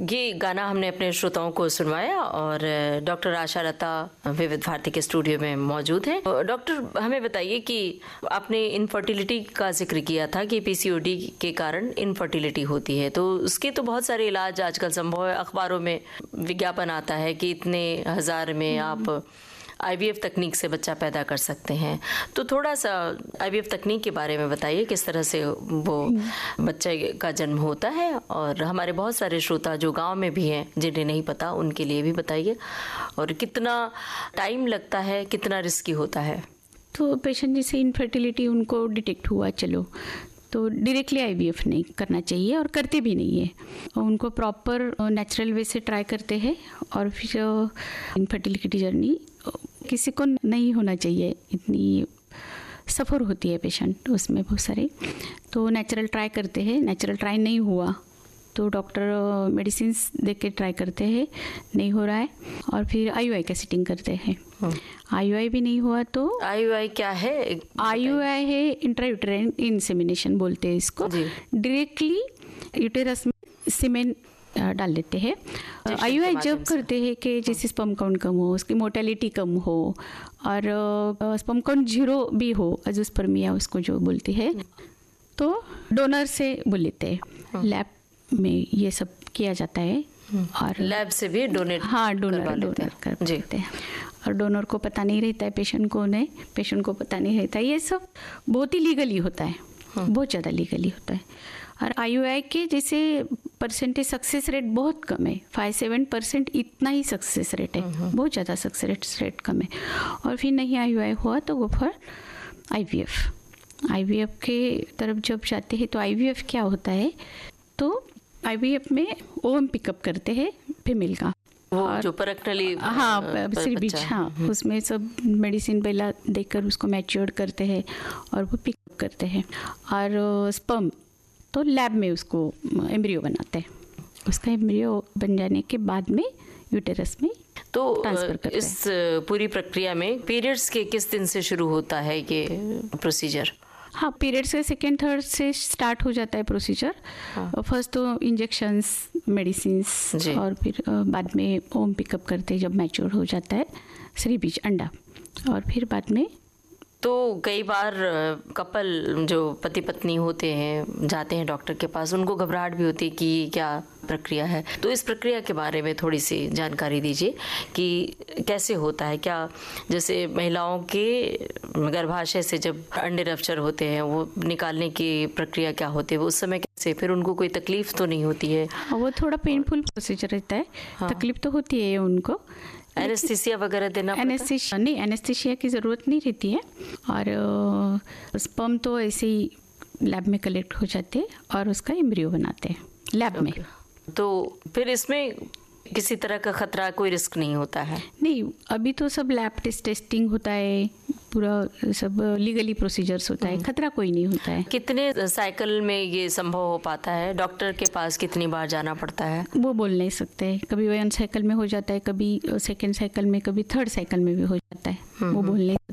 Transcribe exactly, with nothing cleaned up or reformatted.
ये गाना हमने अपने श्रोताओं को सुनवाया और डॉक्टर आशा लता विविध भारती के स्टूडियो में मौजूद हैं। डॉक्टर, हमें बताइए कि आपने इनफर्टिलिटी का जिक्र किया था कि पीसीओडी के कारण इनफर्टिलिटी होती है, तो उसके तो बहुत सारे इलाज आजकल संभव है। अखबारों में विज्ञापन आता है कि इतने हजार में आप आईवीएफ तकनीक से बच्चा पैदा कर सकते हैं। तो थोड़ा सा आईवीएफ तकनीक के बारे में बताइए, किस तरह से वो बच्चे का जन्म होता है, और हमारे बहुत सारे श्रोता जो गांव में भी हैं जिन्हें नहीं पता उनके लिए भी बताइए, और कितना टाइम लगता है, कितना रिस्की होता है। तो पेशेंट जैसे इनफर्टिलिटी उनको डिटेक्ट हुआ, चलो तो डायरेक्टली आईवीएफ नहीं करना चाहिए और करते भी नहीं है, उनको प्रॉपर नेचुरल वे से ट्राई करते हैं। और फिर इनफर्टिलिटी जर्नी किसी को नहीं होना चाहिए, इतनी सफ़र होती है पेशेंट उसमें बहुत सारे, तो नेचुरल ट्राई करते हैं। नेचुरल ट्राई नहीं हुआ तो डॉक्टर मेडिसिन दे के ट्राई करते हैं, नहीं हो रहा है, और फिर आईयूआई का सेटिंग करते हैं। आईयूआई भी नहीं हुआ तो आईयूआई क्या है? आईयूआई है इंट्रायूटेराइन इंसेमिनेशन बोलते हैं इसको। डायरेक्टली यूटेरस में सीमेन डाल देते हैं। आईयूआई जब करते हैं कि जैसे स्पर्म काउंट कम हो, उसकी मोर्टेलिटी कम हो, और स्पर्म काउंट जीरो भी हो, अजोस्पर्मिया उसको जो बोलती है, तो डोनर से बोल लेते हैं। लैब में ये सब किया जाता है, और लैब से भी डोनेट हाँ डोनर डोनर कर देते हैं। और डोनर को पता नहीं रहता है पेशेंट को, नहीं पेशेंट को पता नहीं रहता है। ये सब बहुत ही लीगली होता है, बहुत ज़्यादा लीगली होता है। और आईयूआई के जैसे परसेंटेज सक्सेस रेट बहुत कम है, फाइव सेवन परसेंट इतना ही सक्सेस रेट है, बहुत ज़्यादा सक्सेस रेट कम है। और फिर नहीं आईयूआई हुआ तो वो फॉर आईवीएफ। आईवीएफ के तरफ जब जाते हैं तो आईवीएफ क्या होता है, तो आईवीएफ में ओवम पिकअप करते हैं फीमेल का, और जो परकनली हाँ सिर बीच, हाँ उसमें सब मेडिसिन पहला देकर उसको मैच्योर करते हैं और वो पिकअप करते हैं। और स्पर्म तो लैब में उसको एम्ब्रियो बनाते हैं, उसका एम्ब्रियो बन जाने के बाद में यूटेरस में तो ट्रांसफर करते हैं। इस पूरी प्रक्रिया में पीरियड्स के किस दिन से शुरू होता है ये प्रोसीजर? हाँ, पीरियड्स के सेकेंड थर्ड से स्टार्ट हो जाता है प्रोसीजर। हाँ। फर्स्ट तो इंजेक्शंस, मेडिसिन्स, और फिर बाद में ओम पिकअप करते हैं जब मैच्योर हो जाता है श्री बीज अंडा, और फिर बाद में तो कई बार कपल जो पति पत्नी होते हैं जाते हैं डॉक्टर के पास, उनको घबराहट भी होती है कि क्या प्रक्रिया है, तो इस प्रक्रिया के बारे में थोड़ी सी जानकारी दीजिए कि कैसे होता है। क्या जैसे महिलाओं के गर्भाशय से जब अंडे रप्चर होते हैं वो निकालने की प्रक्रिया क्या होती है, वो उस समय कैसे, फिर उनको कोई तकलीफ तो नहीं होती है? वो थोड़ा पेनफुल प्रोसीजर रहता है। हाँ। तकलीफ तो होती है उनको, एनेस्थीसिया वगैरह देना पड़ता है? एनेस्थीसिया नहीं, एनेस्थीसिया की ज़रूरत नहीं रहती है। और स्पर्म तो ऐसे ही लैब में कलेक्ट हो जाते हैं और उसका एम्ब्रियो बनाते हैं लैब में। तो फिर इसमें किसी तरह का खतरा, कोई रिस्क नहीं होता है? नहीं, अभी तो सब लैब टेस्ट टेस्टिंग होता है, पूरा सब लीगली प्रोसीजर्स होता है, खतरा कोई नहीं होता है। कितने साइकिल में ये संभव हो पाता है? डॉक्टर के पास कितनी बार जाना पड़ता है? वो बोल नहीं सकते, कभी वन साइकिल में हो जाता है, कभी सेकेंड साइकिल में, कभी थर्ड साइकिल में भी हो जाता है, वो बोल नहीं